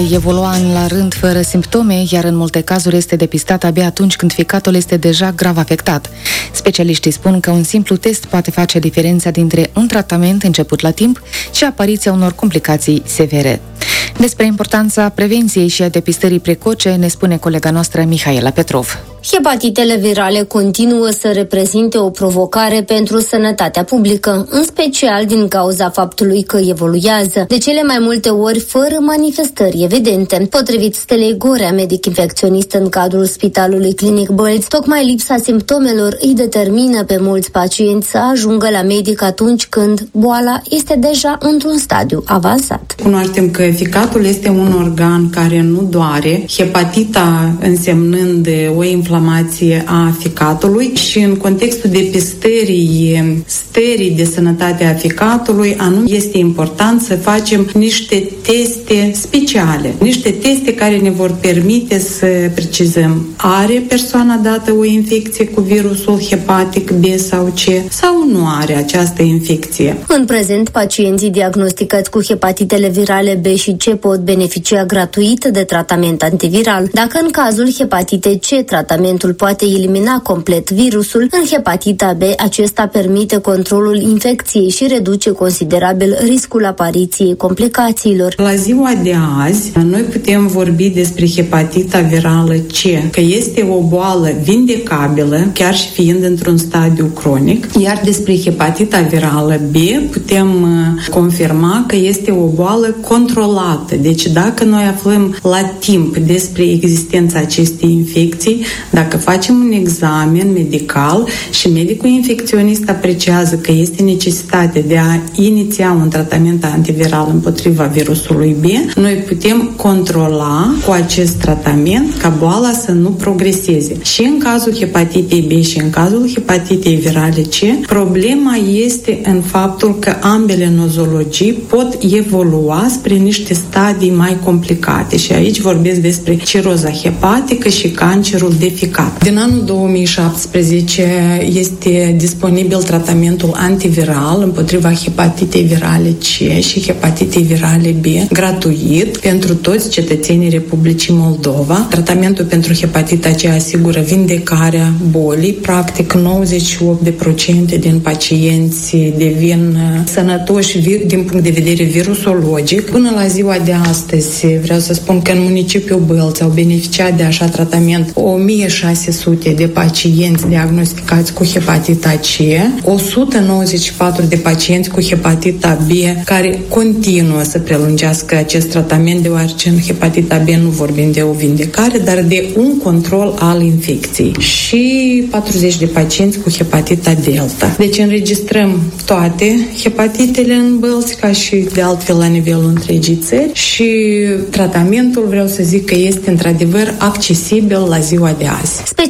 evolua an la rând fără simptome, iar în multe cazuri este depistat abia atunci când ficatul este deja grav afectat. Specialiștii spun că un simplu test poate face diferența dintre un tratament început la timp și apariția unor complicații severe. Despre importanța prevenției și a depistării precoce ne spune colega noastră Mihaela Petrov. Hepatitele virale continuă să reprezinte o provocare pentru sănătatea publică, în special din cauza faptului că evoluează, de cele mai multe ori fără manifestări evidente. Potrivit Stelei Gorea, medic infecționist în cadrul Spitalului Clinic Bălți, tocmai lipsa simptomelor îi determină pe mulți pacienți să ajungă la medic atunci când boala este deja într-un stadiu avansat. Cunoaștem că ficatul este un organ care nu doare, hepatita însemnând o inflamație a ficatului și în contextul depistării stării de sănătate a ficatului este important să facem niște teste speciale, niște teste care ne vor permite să precizăm are persoana dată o infecție cu virusul hepatic B sau C sau nu are această infecție. În prezent, pacienții diagnosticați cu hepatitele virale B și C pot beneficia gratuit de tratament antiviral. Dacă în cazul hepatitei C tratamentul poate elimina complet virusul, în hepatita B acesta permite controlul infecției și reduce considerabil riscul apariției complicațiilor. La ziua de azi, noi putem vorbi despre hepatita virală C, că este o boală vindecabilă, chiar și fiind într-un stadiu cronic, iar despre hepatita virală B putem confirma că este o boală controlată. Deci dacă noi aflăm la timp despre existența acestei infecții, dacă facem un examen medical și medicul infecționist apreciază că este necesitate de a iniția un tratament antiviral împotriva virusului B, noi putem controla cu acest tratament ca boala să nu progreseze. Și în cazul hepatitei B și în cazul hepatitei virale C, problema este în faptul că ambele nozologii pot evolua spre niște stadii mai complicate și aici vorbesc despre ciroza hepatică și cancerul de ficat. Din anul 2017 este disponibil tratamentul antiviral împotriva hepatitei virale C și hepatitei virale B gratuit pentru toți cetățenii Republicii Moldova. Tratamentul pentru hepatita C asigură vindecarea bolii. Practic 98% din pacienți devin sănătoși din punct de vedere virusologic. Până la ziua de astăzi vreau să spun că în municipiul Bălți au beneficiat de așa tratament 1600 de pacienți diagnosticați cu hepatita C, 194 de pacienți cu hepatita B care continuă să prelungească acest tratament, deoarece în hepatita B nu vorbim de o vindecare, dar de un control al infecției și 40 de pacienți cu hepatita delta. Deci înregistrăm toate hepatitele în Bălți, ca și de altfel la nivelul întregii țări și tratamentul, vreau să zic că este într-adevăr accesibil la ziua de azi.